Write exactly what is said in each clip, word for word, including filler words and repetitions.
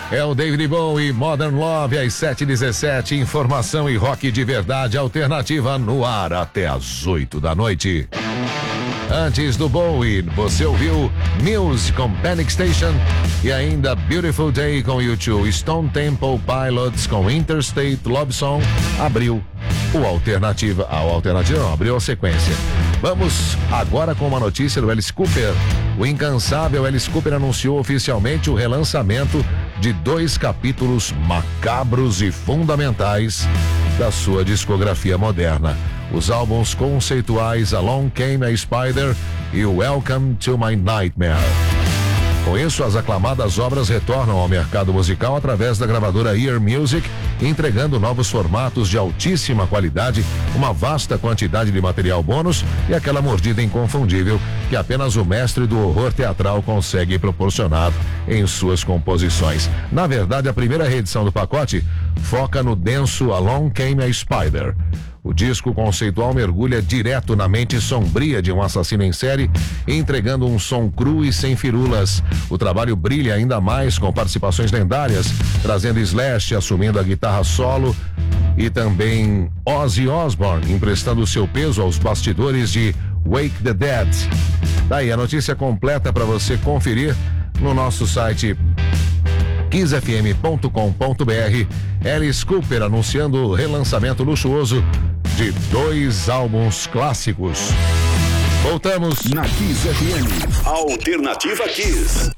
É o David Bowie, Modern Love, às sete e dezessete, informação e rock de verdade alternativa no ar até às oito da noite. Antes do Bowie, você ouviu Muse com Panic Station e ainda Beautiful Day com U dois, Stone Temple Pilots com Interstate Love Song, abriu o Alternativa, a Alternativa não, abriu a sequência. Vamos agora com uma notícia do Alice Cooper. O incansável Alice Cooper anunciou oficialmente o relançamento de dois capítulos macabros e fundamentais da sua discografia moderna. Os álbuns conceituais Along Came a Spider e Welcome to My Nightmare. Com isso, as aclamadas obras retornam ao mercado musical através da gravadora Ear Music, entregando novos formatos de altíssima qualidade, uma vasta quantidade de material bônus e aquela mordida inconfundível que apenas o mestre do horror teatral consegue proporcionar em suas composições. Na verdade, a primeira reedição do pacote foca no denso Along Came a Spider. O disco conceitual mergulha direto na mente sombria de um assassino em série, entregando um som cru e sem firulas. O trabalho brilha ainda mais com participações lendárias, trazendo Slash assumindo a guitarra solo e também Ozzy Osbourne emprestando seu peso aos bastidores de Wake the Dead. Daí a notícia completa para você conferir no nosso site kiss f m ponto com ponto b r. Alice Cooper anunciando o relançamento luxuoso de dois álbuns clássicos. Voltamos na Kiss F M. Alternativa Kiss.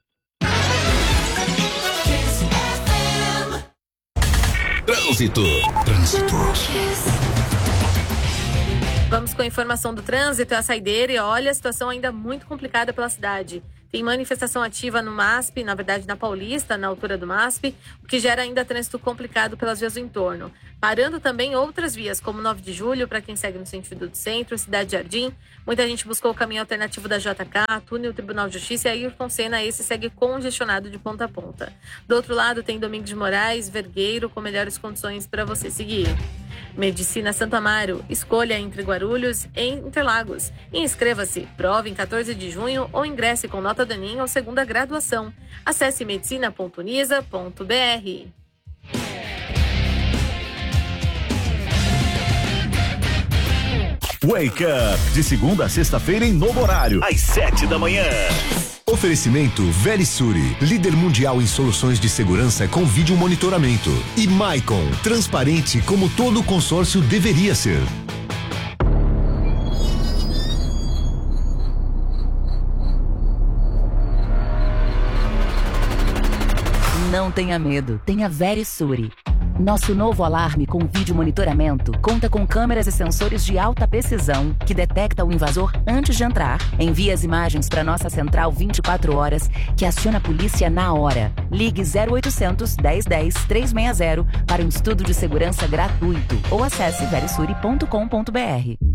Trânsito. Trânsito. Vamos com a informação do trânsito, a saideira, e olha, a situação ainda muito complicada pela cidade. Tem manifestação ativa no M A S P, na verdade na Paulista, na altura do M A S P, o que gera ainda trânsito complicado pelas vias do entorno. Parando também outras vias, como nove de julho, para quem segue no sentido do centro, Cidade Jardim. Muita gente buscou o caminho alternativo da J K, túnel Tribunal de Justiça e Ayrton Senna, esse segue congestionado de ponta a ponta. Do outro lado tem Domingos de Moraes, Vergueiro, com melhores condições para você seguir. Medicina Santo Amaro, escolha entre Guarulhos e Interlagos. E inscreva-se, prova em quatorze de junho ou ingresse com nota do Enem ou segunda graduação. Acesse medicina ponto unisa ponto b r. Wake Up, de segunda a sexta-feira em novo horário, às sete da manhã. Oferecimento Verisuri, líder mundial em soluções de segurança com vídeo monitoramento. E Maicon, transparente como todo consórcio deveria ser. Não tenha medo, tenha Verisuri. Nosso novo alarme com vídeo monitoramento conta com câmeras e sensores de alta precisão que detecta o invasor antes de entrar, envia as imagens para nossa central vinte e quatro horas, que aciona a polícia na hora. Ligue zero oitocentos, dez dez, trezentos e sessenta para um estudo de segurança gratuito ou acesse verisuri ponto com ponto b r.